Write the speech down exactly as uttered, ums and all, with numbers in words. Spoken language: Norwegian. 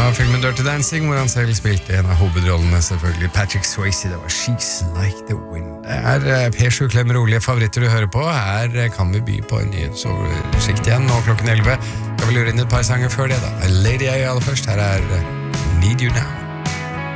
filmen Dirty Dancing, hvor han selv spilte en av hovedrollene, selvfølgelig Patrick Swayze. Det var She's Like the Wind. Det er Per Sju Klem rolige favoritter du hører på. Her kan vi by på en nyhetsoversikt igjen, nå klokken elleve. Jeg vil lure inn et par sanger før det da. Lady A aller først, her er Need You Now.